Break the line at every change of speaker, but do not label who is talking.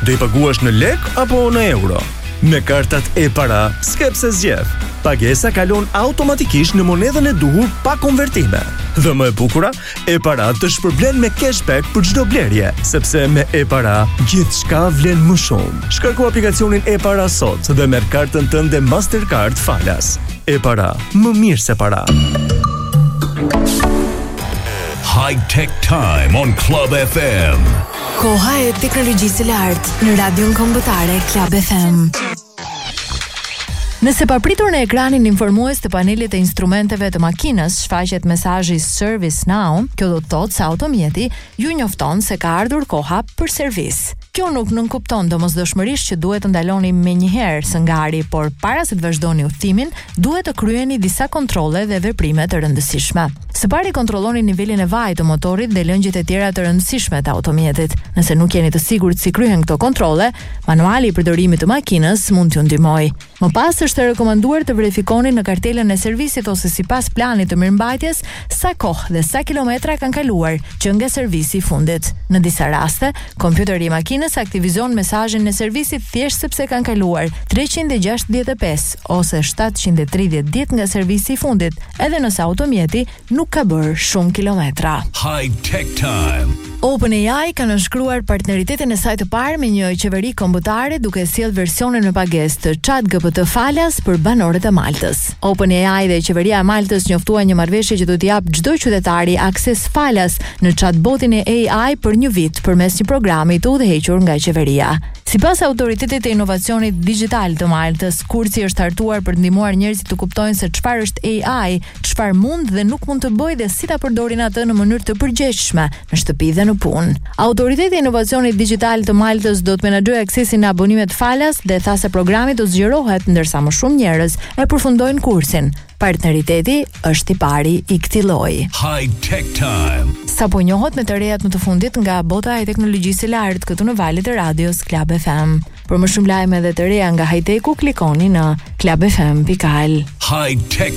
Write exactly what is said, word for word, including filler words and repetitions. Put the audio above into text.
Do i paguash në lek apo në euro? Me kartat e-para, s'ke pse zgjedh. Pagesa kalon automatikisht në monedhën e duhur pa konvertime. Dhe më e bukura, e-para të shpërblen me cashback për çdo blerje, sepse me e-para gjithçka vlen më shumë. Shkarko aplikacionin e-para sot dhe merr kartën tënde Mastercard falas. E-para, më mirë se para.
High Tech Time on Club F M.
Koha e teknologjisë së lartë në radion kombëtare Club F M. Nëse papritur në ekranin informues të panelit të instrumenteve të makinës shfaqet mesazhi Service Now, kjo do të thotë se automjeti ju njofton se ka ardhur koha për servis. Kjo nuk nënkupton domosdoshmërisht që duhet të ndaloni menjëherë së ngari, por para se të vazhdoni udhëtimin, duhet të kryeni disa kontrolle dhe veprime të rëndësishme. Së pari kontrolloni nivelin e vajit të motorit dhe lëngjit e tjera të rëndësishme të automjetit. Nëse nuk jeni të sigurt si kryhen këto kontrolle, manuali i përdorimit të makinës mund t'ju ndihmojë. Më pas është rekomanduar të verifikoni në kartelën e servisit ose sipas planit të mirëmbajtjes sa kohë dhe sa kilometra kanë kaluar që nga servisi i fundit. Në disa raste, kompjuteri i makinës aktivizon mesazhin e servisit thjesht sepse kanë kaluar treqind e gjashtëdhjetë e pesë ose shtatëqind e tridhjetë ditë nga servisi i fundit, edhe nëse automjeti nuk ka bërë shumë kilometra.
High Tech Time.
OpenAI ka nënshkruar partneritetin e saj të parë me një qeveri kombëtare duke sjellë versionin me pagesë të ChatGPT falas për banorët e Maltës. OpenAI dhe qeveria e Maltës njoftuan një marrëveshje që do t'i japë çdo qytetari akses falas në chatbotin e A I për një vit përmes një programi të udhëhequr nga qeveria. Sipas autoritetit të inovacionit digital të Maltës, kursi është hartuar për të ndihmuar njerëzit të kuptojnë se çfarë është A I, çfarë mund dhe nuk mund të bëjë dhe si ta përdorin atë në mënyrë të përgjegjshme në shtëpi dhe në punë. Autoriteti i inovacionit digital të Maltës do të menaxhojë aksesin në abonimet falas dhe tha se programi do zgjerohet ndërsa më shumë njerëz e përfundojnë kursin. Partneriteti është i pari i këtij lloji.
High Tech Time.
Sapo njohët me të rejat më të fundit nga bota e teknologjisë së lartë këtu në valët e radios Club F M. Për më shumë lajme dhe të reja nga high-techu, klikoni në club f m dot al.
High Tech